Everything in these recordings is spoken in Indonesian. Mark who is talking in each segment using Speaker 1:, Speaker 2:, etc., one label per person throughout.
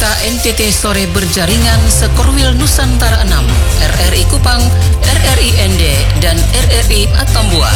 Speaker 1: Berita NTT Sore berjaringan Sekorwil Nusantara 6, RRI Kupang, RRI ND, dan RRI Atambua.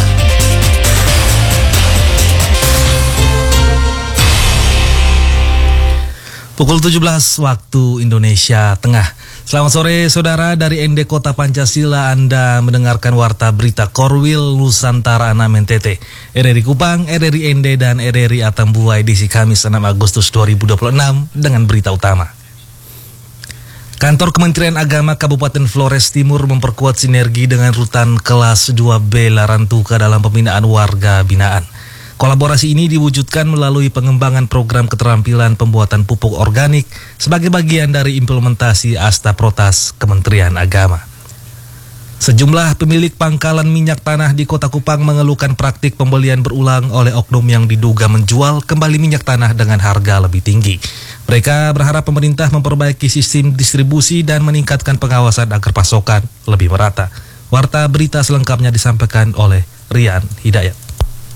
Speaker 2: Pukul 17 waktu Indonesia Tengah. Selamat sore saudara, dari ND Kota Pancasila Anda mendengarkan Warta Berita Korwil Nusantara 6 NTT, RRI Kupang, RRI ND, dan RRI Atambua edisi Kamis 6 Agustus 2026 dengan berita utama. Kantor Kementerian Agama Kabupaten Flores Timur memperkuat sinergi dengan Rutan Kelas 2B Larantuka dalam pembinaan warga binaan. Kolaborasi ini diwujudkan melalui pengembangan program keterampilan pembuatan pupuk organik sebagai bagian dari implementasi Asta Protas Kementerian Agama. Sejumlah pemilik pangkalan minyak tanah di Kota Kupang mengeluhkan praktik pembelian berulang oleh oknum yang diduga menjual kembali minyak tanah dengan harga lebih tinggi. Mereka berharap pemerintah memperbaiki sistem distribusi dan meningkatkan pengawasan agar pasokan lebih merata. Warta berita selengkapnya disampaikan oleh Rian Hidayat.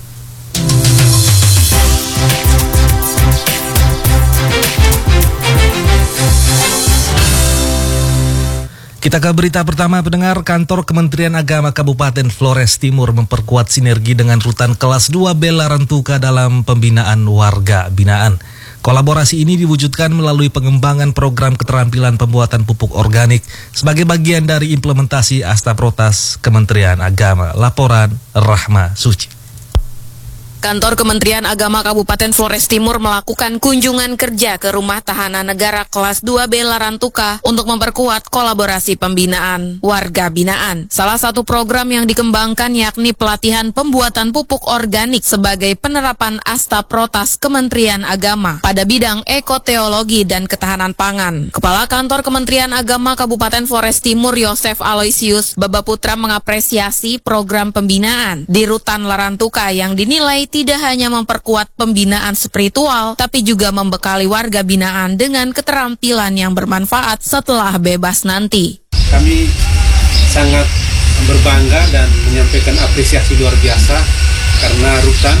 Speaker 2: Kita ke berita pertama, pendengar. Kantor Kementerian Agama Kabupaten Flores Timur memperkuat sinergi dengan Rutan Kelas 2B Larantuka dalam pembinaan warga binaan. Kolaborasi ini diwujudkan melalui pengembangan program keterampilan pembuatan pupuk organik sebagai bagian dari implementasi Asta Protas Kementerian Agama. Laporan Rahma Suci.
Speaker 3: Kantor Kementerian Agama Kabupaten Flores Timur melakukan kunjungan kerja ke Rumah Tahanan Negara Kelas 2B Larantuka untuk memperkuat kolaborasi pembinaan warga binaan. Salah satu program yang dikembangkan yakni pelatihan pembuatan pupuk organik sebagai penerapan Asta Protas Kementerian Agama pada bidang ekoteologi dan ketahanan pangan. Kepala Kantor Kementerian Agama Kabupaten Flores Timur Yosef Aloysius Babaputra mengapresiasi program pembinaan di Rutan Larantuka yang dinilai tidak hanya memperkuat pembinaan spiritual, tapi juga membekali warga binaan dengan keterampilan yang bermanfaat setelah bebas nanti.
Speaker 4: Kami sangat berbangga dan menyampaikan apresiasi luar biasa karena Rutan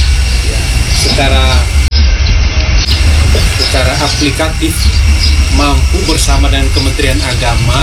Speaker 4: secara aplikatif mampu bersama dengan Kementerian Agama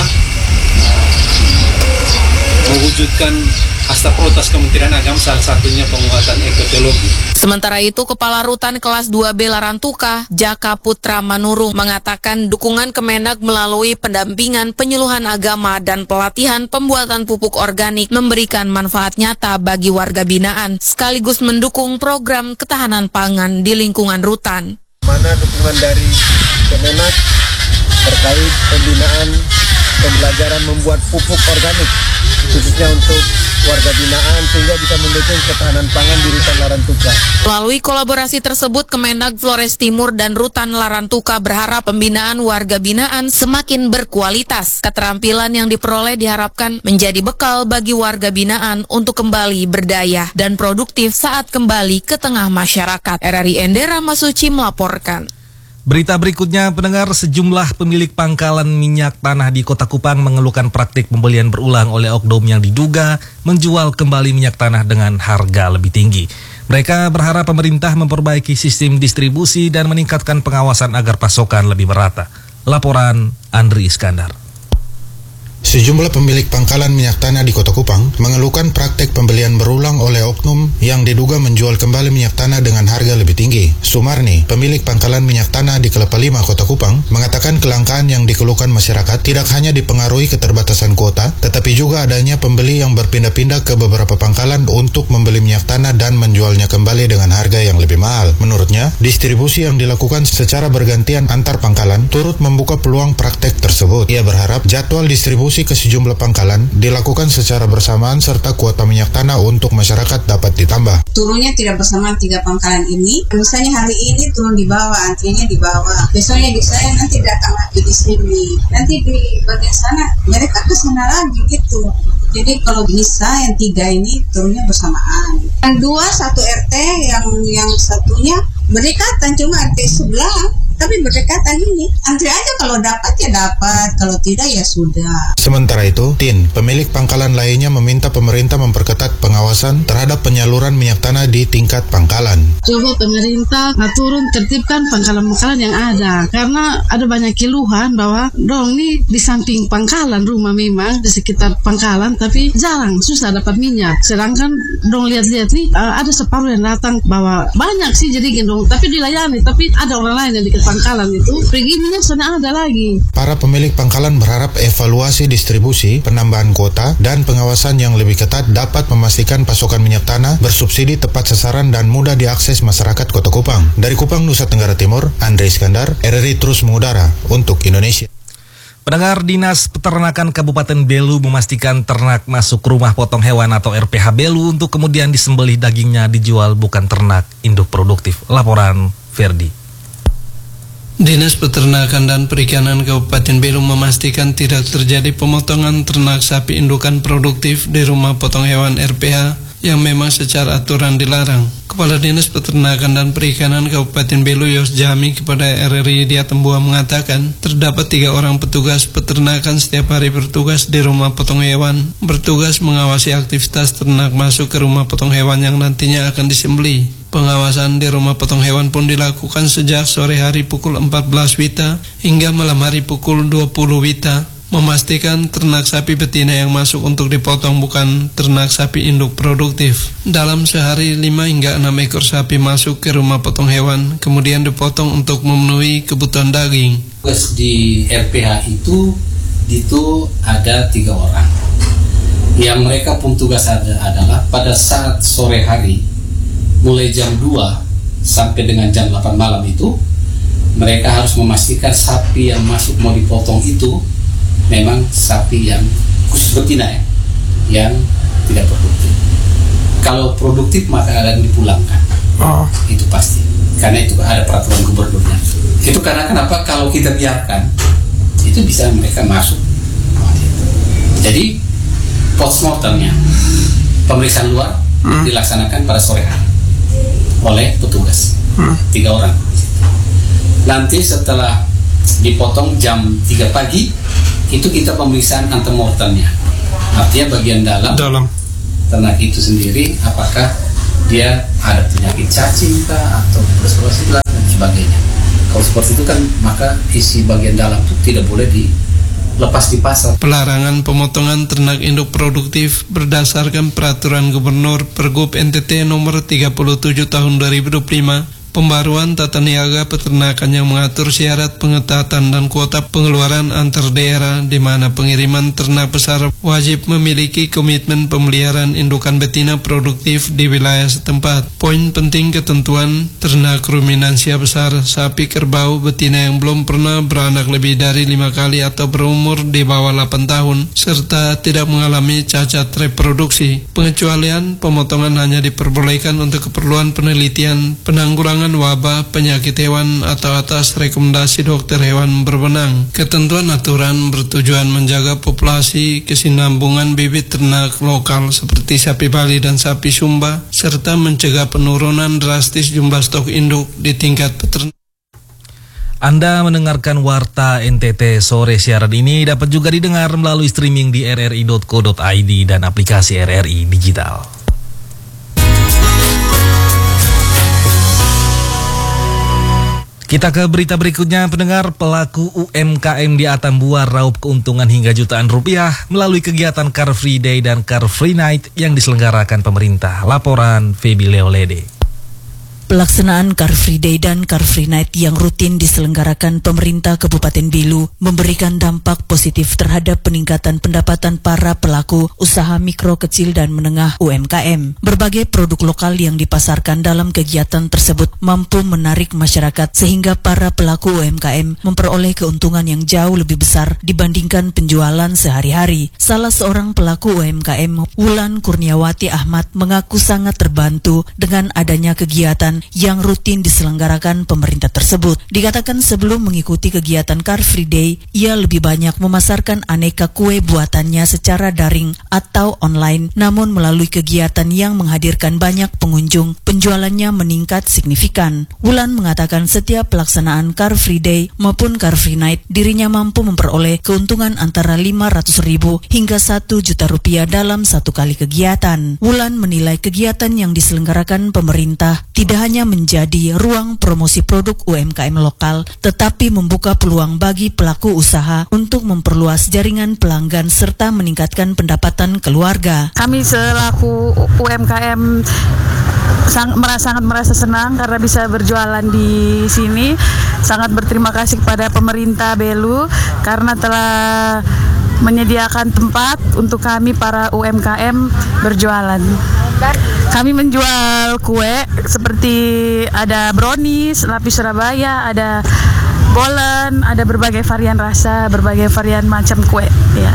Speaker 4: mewujudkan Asta Protas Kementerian Agama, salah satunya penguatan ekoteologi.
Speaker 3: Sementara itu, Kepala Rutan Kelas 2B Larantuka, Jaka Putra Manurung, mengatakan dukungan Kemenag melalui pendampingan penyuluhan agama dan pelatihan pembuatan pupuk organik memberikan manfaat nyata bagi warga binaan, sekaligus mendukung program ketahanan pangan di lingkungan Rutan.
Speaker 5: Mana dukungan dari Kemenag terkait pembinaan pembelajaran membuat pupuk organik, khususnya untuk warga binaan sehingga bisa mendukung ketahanan pangan di Rutan Larantuka.
Speaker 3: Melalui kolaborasi tersebut, Kemenag Flores Timur dan Rutan Larantuka berharap pembinaan warga binaan semakin berkualitas. Keterampilan yang diperoleh diharapkan menjadi bekal bagi warga binaan untuk kembali berdaya dan produktif saat kembali ke tengah masyarakat. RRI ND Rahma Suci melaporkan.
Speaker 2: Berita berikutnya, pendengar, sejumlah pemilik pangkalan minyak tanah di Kota Kupang mengeluhkan praktik pembelian berulang oleh oknum yang diduga menjual kembali minyak tanah dengan harga lebih tinggi. Mereka berharap pemerintah memperbaiki sistem distribusi dan meningkatkan pengawasan agar pasokan lebih merata. Laporan Andri Iskandar.
Speaker 6: Sejumlah pemilik pangkalan minyak tanah di Kota Kupang mengeluhkan praktek pembelian berulang oleh oknum yang diduga menjual kembali minyak tanah dengan harga lebih tinggi. Sumarni, pemilik pangkalan minyak tanah di Kelapa Lima, Kota Kupang, mengatakan kelangkaan yang dikeluhkan masyarakat tidak hanya dipengaruhi keterbatasan kuota, tetapi juga adanya pembeli yang berpindah-pindah ke beberapa pangkalan untuk membeli minyak tanah dan menjualnya kembali dengan harga yang lebih mahal. Menurutnya, distribusi yang dilakukan secara bergantian antar pangkalan turut membuka peluang praktek tersebut. Ia berharap jadwal distribusi ke sejumlah pangkalan dilakukan secara bersamaan serta kuota minyak tanah untuk masyarakat dapat ditambah.
Speaker 7: Turunnya tidak bersamaan 3 pangkalan ini. Misalnya hari ini turun di bawah, antrinya di bawah. Besoknya di saya, nanti datang lagi di sini. Nanti di bagian sana mereka ke sana lagi gitu. Jadi kalau bisa yang 3 ini turunnya bersamaan. Yang 2 satu RT, yang satunya berdekatan, cuma RT sebelah. Tapi berdekatan ini, antri aja, kalau dapat ya dapat, kalau tidak ya sudah.
Speaker 6: Sementara itu, Tin, pemilik pangkalan lainnya meminta pemerintah memperketat pengawasan terhadap penyaluran minyak tanah di tingkat pangkalan.
Speaker 8: Coba pemerintah turun tertibkan pangkalan-pangkalan yang ada, karena ada banyak keluhan bahwa dong nih di samping pangkalan rumah memang di sekitar pangkalan, tapi jarang, susah dapat minyak. Sedangkan dong lihat-lihat nih ada separuh yang datang bahwa banyak sih jadi gendong, tapi dilayani, tapi ada orang lain yang di pangkalan itu pergi minyak sana ada lagi.
Speaker 6: Para pemilik pangkalan berharap evaluasi distribusi, penambahan kuota, dan pengawasan yang lebih ketat dapat memastikan pasokan minyak tanah bersubsidi tepat sasaran dan mudah diakses masyarakat Kota Kupang. Dari Kupang, Nusa Tenggara Timur, Andre Iskandar, RRI terus mengudara untuk Indonesia.
Speaker 2: Pendengar, Dinas Peternakan Kabupaten Belu memastikan ternak masuk rumah potong hewan atau RPH Belu untuk kemudian disembelih dagingnya dijual, bukan ternak induk produktif. Laporan Ferdi.
Speaker 9: Dinas Peternakan dan Perikanan Kabupaten Belu memastikan tidak terjadi pemotongan ternak sapi indukan produktif di rumah potong hewan RPH yang memang secara aturan dilarang. Kepala Dinas Peternakan dan Perikanan Kabupaten Belu Yos Jami kepada RRI di Atambua mengatakan terdapat 3 orang petugas peternakan setiap hari bertugas di rumah potong hewan, bertugas mengawasi aktivitas ternak masuk ke rumah potong hewan yang nantinya akan disembelih. Pengawasan di rumah potong hewan pun dilakukan sejak sore hari pukul 14 WITA hingga malam hari pukul 20 WITA, memastikan ternak sapi betina yang masuk untuk dipotong bukan ternak sapi induk produktif. Dalam sehari 5 hingga 6 ekor sapi masuk ke rumah potong hewan, kemudian dipotong untuk memenuhi kebutuhan daging.
Speaker 10: Tugas di RPH itu ada 3 orang. Yang mereka pun tugas adalah pada saat sore hari, mulai jam 2 sampai dengan jam 8 malam itu, mereka harus memastikan sapi yang masuk mau dipotong itu memang sapi yang khusus betina yang tidak produktif. Kalau produktif maka akan dipulangkan. Itu pasti. Karena itu ada peraturan gubernurnya. Itu karena kenapa kalau kita biarkan itu bisa mereka masuk. Jadi postmortemnya, pemeriksaan luar dilaksanakan pada sore hari oleh petugas 3 orang. Nanti setelah dipotong jam 3 pagi itu kita pemeriksaan antemortemnya, artinya bagian dalam ternak itu sendiri, apakah dia ada penyakit cacing kah atau berselasila dan sebagainya. Kalau seperti itu kan maka isi bagian dalam itu tidak boleh dilepas di pasar.
Speaker 9: Pelarangan pemotongan ternak induk produktif berdasarkan peraturan Gubernur Pergub NTT nomor 37 tahun 2025, pembaruan tata niaga peternakan yang mengatur syarat pengetatan dan kuota pengeluaran antar daerah, di mana pengiriman ternak besar wajib memiliki komitmen pemeliharaan indukan betina produktif di wilayah setempat. Poin penting ketentuan ternak ruminansia besar, sapi kerbau betina yang belum pernah beranak lebih dari 5 kali atau berumur di bawah 8 tahun, serta tidak mengalami cacat reproduksi. Pengecualian pemotongan hanya diperbolehkan untuk keperluan penelitian, penanggulangan wabah penyakit hewan atau atas rekomendasi dokter hewan berwenang. Ketentuan aturan bertujuan menjaga populasi kesinambungan bibit ternak lokal seperti sapi Bali dan sapi Sumba, serta mencegah penurunan drastis jumlah stok induk di tingkat peternak.
Speaker 2: Anda mendengarkan Warta NTT sore. Siaran ini dapat juga didengar melalui streaming di rri.co.id dan aplikasi RRI Digital. Kita ke berita berikutnya, pendengar. Pelaku UMKM di Atambua raup keuntungan hingga jutaan rupiah melalui kegiatan Car Free Day dan Car Free Night yang diselenggarakan pemerintah. Laporan Feby Leolede.
Speaker 11: Pelaksanaan Car Free Day dan Car Free Night yang rutin diselenggarakan pemerintah Kabupaten Belu memberikan dampak positif terhadap peningkatan pendapatan para pelaku usaha mikro, kecil, dan menengah UMKM. Berbagai produk lokal yang dipasarkan dalam kegiatan tersebut mampu menarik masyarakat sehingga para pelaku UMKM memperoleh keuntungan yang jauh lebih besar dibandingkan penjualan sehari-hari. Salah seorang pelaku UMKM, Wulan Kurniawati Ahmad, mengaku sangat terbantu dengan adanya kegiatan tahunan yang rutin diselenggarakan pemerintah tersebut. Dikatakan sebelum mengikuti kegiatan Car Free Day, ia lebih banyak memasarkan aneka kue buatannya secara daring atau online. Namun melalui kegiatan yang menghadirkan banyak pengunjung, penjualannya meningkat signifikan. Wulan mengatakan setiap pelaksanaan Car Free Day maupun Car Free Night, dirinya mampu memperoleh keuntungan antara 500.000 hingga 1 juta rupiah dalam satu kali kegiatan. Wulan menilai kegiatan yang diselenggarakan pemerintah tidak hanya menjadi ruang promosi produk UMKM lokal, tetapi membuka peluang bagi pelaku usaha untuk memperluas jaringan pelanggan serta meningkatkan pendapatan keluarga.
Speaker 12: Kami selaku UMKM sangat merasa senang karena bisa berjualan di sini. Sangat berterima kasih kepada pemerintah Belu karena telah menyediakan tempat untuk kami para UMKM berjualan. Kami menjual kue seperti ada brownies, lapis Surabaya, ada bolen, ada berbagai varian rasa, berbagai varian macam kue. Ya.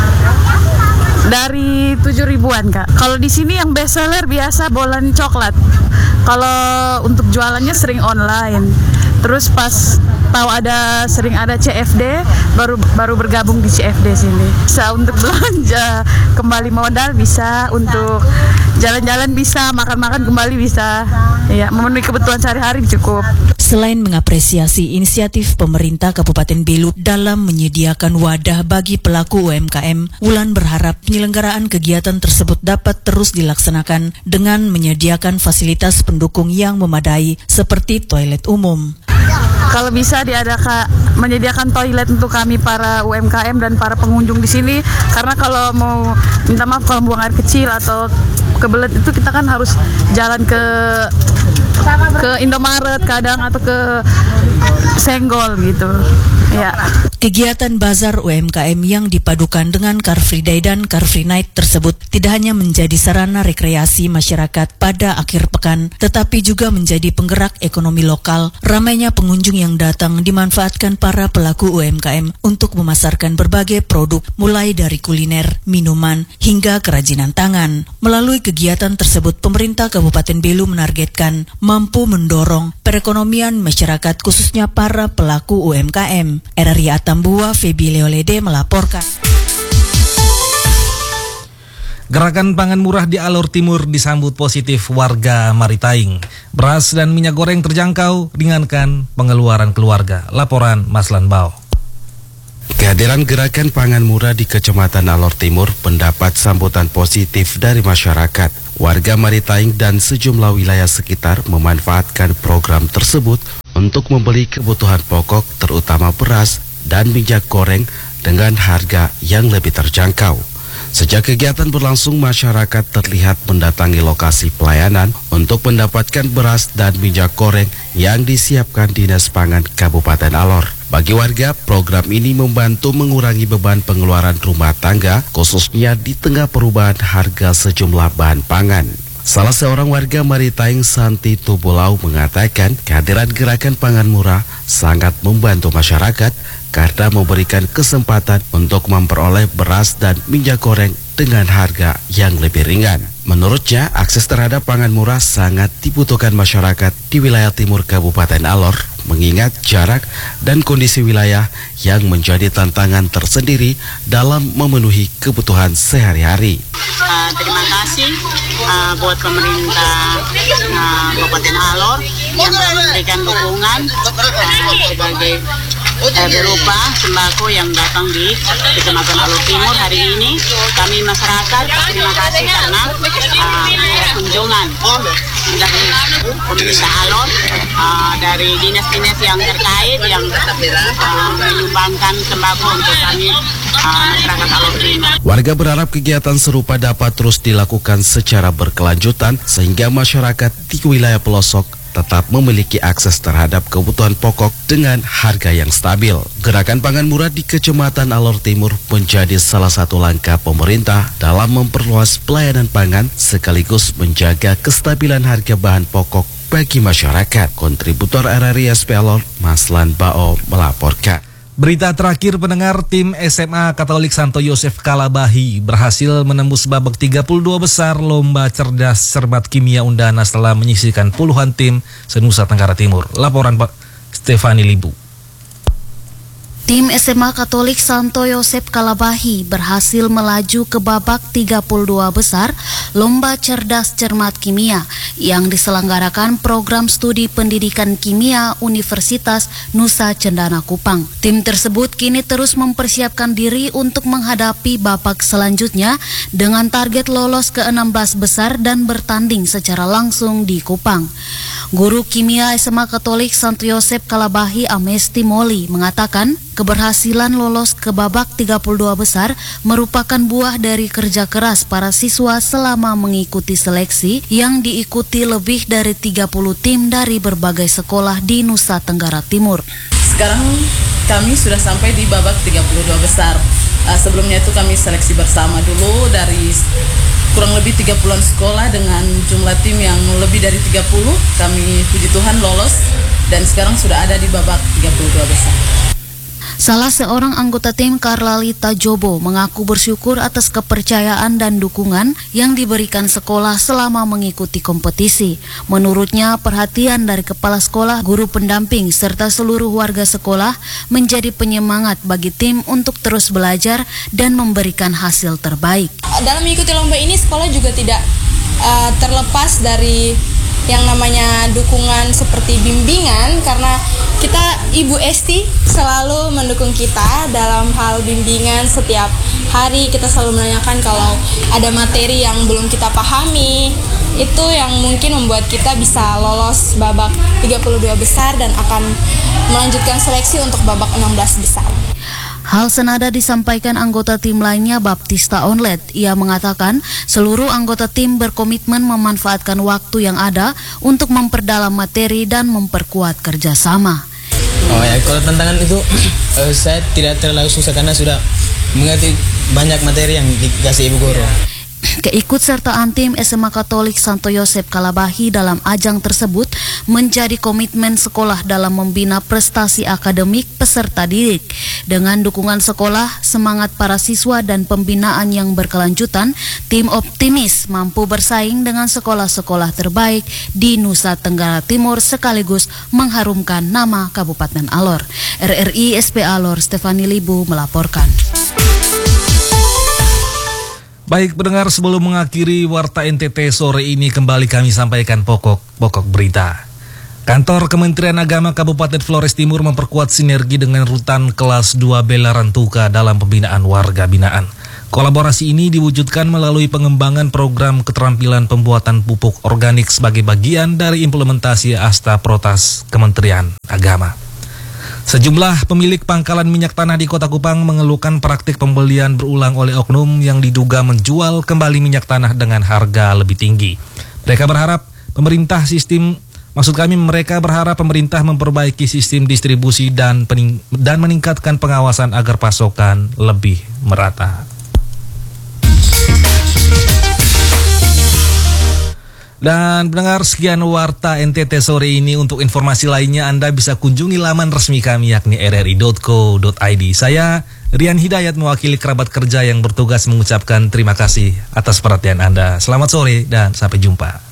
Speaker 12: Dari 7.000-an Kak. Kalau di sini yang best seller biasa bolen coklat. Kalau untuk jualannya sering online. Terus pas tahu sering ada CFD, baru bergabung di CFD sini. Bisa untuk belanja kembali modal, bisa untuk jalan-jalan, bisa makan-makan kembali, bisa. Ya, memenuhi kebutuhan sehari-hari cukup.
Speaker 11: Selain mengapresiasi inisiatif pemerintah Kabupaten Belu dalam menyediakan wadah bagi pelaku UMKM, Wulan berharap penyelenggaraan kegiatan tersebut dapat terus dilaksanakan dengan menyediakan fasilitas pendukung yang memadai seperti toilet umum.
Speaker 12: Kalau bisa menyediakan toilet untuk kami para UMKM dan para pengunjung di sini, karena kalau mau minta maaf kalau buang air kecil atau kebelet itu kita kan harus jalan ke Indomaret kadang atau ke Senggol gitu. Ya.
Speaker 11: Kegiatan bazar UMKM yang dipadukan dengan Car Free Day dan Car Free Night tersebut tidak hanya menjadi sarana rekreasi masyarakat pada akhir pekan, tetapi juga menjadi penggerak ekonomi lokal. Ramainya pengunjung yang datang dimanfaatkan para pelaku UMKM untuk memasarkan berbagai produk, mulai dari kuliner, minuman, hingga kerajinan tangan. Melalui kegiatan tersebut, pemerintah Kabupaten Belu menargetkan mampu mendorong perekonomian masyarakat khususnya para pelaku UMKM. RRI Atambua, Febi Leolede melaporkan.
Speaker 2: Gerakan pangan murah di Alor Timur disambut positif warga Maritaing. Beras dan minyak goreng terjangkau, ringankan pengeluaran keluarga. Laporan Maslan Bao.
Speaker 13: Kehadiran gerakan pangan murah di Kecamatan Alor Timur mendapat sambutan positif dari masyarakat. Warga Maritaing dan sejumlah wilayah sekitar memanfaatkan program tersebut untuk membeli kebutuhan pokok terutama beras dan minyak goreng dengan harga yang lebih terjangkau. Sejak kegiatan berlangsung, masyarakat terlihat mendatangi lokasi pelayanan untuk mendapatkan beras dan minyak goreng yang disiapkan Dinas Pangan Kabupaten Alor. Bagi warga, program ini membantu mengurangi beban pengeluaran rumah tangga, khususnya di tengah perubahan harga sejumlah bahan pangan. Salah seorang warga Maritaing, Santi Tubulau, mengatakan kehadiran gerakan pangan murah sangat membantu masyarakat karena memberikan kesempatan untuk memperoleh beras dan minyak goreng dengan harga yang lebih ringan. Menurutnya, akses terhadap pangan murah sangat dibutuhkan masyarakat di wilayah timur Kabupaten Alor, mengingat jarak dan kondisi wilayah yang menjadi tantangan tersendiri dalam memenuhi kebutuhan sehari-hari.
Speaker 14: Terima kasih buat pemerintah Kabupaten Alor yang telah memberikan dukungan sebagai berupa sembako yang datang di Kecamatan Alor Timur hari ini. Kami masyarakat terima kasih karena kunjungan dari pemerintah Alor, dari dinas-dinas yang terkait yang menyumbangkan sembako untuk kami masyarakat Alor Timur.
Speaker 13: Warga berharap kegiatan serupa dapat terus dilakukan secara berkelanjutan sehingga masyarakat di wilayah pelosok tetap memiliki akses terhadap kebutuhan pokok dengan harga yang stabil. Gerakan pangan murah di Kecamatan Alor Timur menjadi salah satu langkah pemerintah dalam memperluas pelayanan pangan sekaligus menjaga kestabilan harga bahan pokok bagi masyarakat. Kontributor RRI SP Alor, Maslan Bao melaporkan.
Speaker 2: Berita terakhir pendengar, tim SMA Katolik Santo Yosef Kalabahi berhasil menembus babak 32 besar Lomba Cerdas Cermat Kimia Undana setelah menyisihkan puluhan tim se-Nusa Tenggara Timur. Laporan Pak Stefani Libu.
Speaker 15: Tim SMA Katolik Santo Yosef Kalabahi berhasil melaju ke babak 32 besar Lomba Cerdas Cermat Kimia yang diselenggarakan Program Studi Pendidikan Kimia Universitas Nusa Cendana Kupang. Tim tersebut kini terus mempersiapkan diri untuk menghadapi babak selanjutnya dengan target lolos ke 16 besar dan bertanding secara langsung di Kupang. Guru Kimia SMA Katolik Santo Yosef Kalabahi Amesti Moli mengatakan keberhasilan lolos ke babak 32 besar merupakan buah dari kerja keras para siswa selama mengikuti seleksi yang diikuti lebih dari 30 tim dari berbagai sekolah di Nusa Tenggara Timur.
Speaker 16: Sekarang kami sudah sampai di babak 32 besar. Sebelumnya itu kami seleksi bersama dulu dari kurang lebih 30-an sekolah dengan jumlah tim yang lebih dari 30. Kami puji Tuhan lolos dan sekarang sudah ada di babak 32 besar.
Speaker 15: Salah seorang anggota tim, Karlalita Jobo, mengaku bersyukur atas kepercayaan dan dukungan yang diberikan sekolah selama mengikuti kompetisi. Menurutnya, perhatian dari kepala sekolah, guru pendamping, serta seluruh warga sekolah menjadi penyemangat bagi tim untuk terus belajar dan memberikan hasil terbaik.
Speaker 17: Dalam mengikuti lomba ini, sekolah juga tidak terlepas dari yang namanya dukungan seperti bimbingan, karena kita Ibu Esti selalu mendukung kita dalam hal bimbingan. Setiap hari kita selalu menanyakan kalau ada materi yang belum kita pahami, itu yang mungkin membuat kita bisa lolos babak 32 besar dan akan melanjutkan seleksi untuk babak 16 besar.
Speaker 15: Hal senada disampaikan anggota tim lainnya, Baptista Onlet. Ia mengatakan seluruh anggota tim berkomitmen memanfaatkan waktu yang ada untuk memperdalam materi dan memperkuat kerjasama.
Speaker 18: Kalau tantangan itu saya tidak terlalu susah karena sudah mengerti banyak materi yang dikasih Ibu Guru.
Speaker 15: Keikutsertaan tim SMA Katolik Santo Yosef Kalabahi dalam ajang tersebut menjadi komitmen sekolah dalam membina prestasi akademik peserta didik. Dengan dukungan sekolah, semangat para siswa dan pembinaan yang berkelanjutan, tim optimis mampu bersaing dengan sekolah-sekolah terbaik di Nusa Tenggara Timur sekaligus mengharumkan nama Kabupaten Alor. RRI SPA Alor, Stefani Libu melaporkan.
Speaker 2: Baik pendengar, sebelum mengakhiri Warta NTT sore ini kembali kami sampaikan pokok berita. Kantor Kementerian Agama Kabupaten Flores Timur memperkuat sinergi dengan Rutan Kelas 2 Belaran Tuka dalam pembinaan warga binaan. Kolaborasi ini diwujudkan melalui pengembangan program keterampilan pembuatan pupuk organik sebagai bagian dari implementasi Asta Protas Kementerian Agama. Sejumlah pemilik pangkalan minyak tanah di Kota Kupang mengeluhkan praktik pembelian berulang oleh oknum yang diduga menjual kembali minyak tanah dengan harga lebih tinggi. Mereka berharap pemerintah memperbaiki sistem distribusi dan meningkatkan pengawasan agar pasokan lebih merata. Dan pendengar, sekian Warta NTT sore ini. Untuk informasi lainnya Anda bisa kunjungi laman resmi kami yakni rri.co.id. Saya Rian Hidayat mewakili kerabat kerja yang bertugas mengucapkan terima kasih atas perhatian Anda. Selamat sore dan sampai jumpa.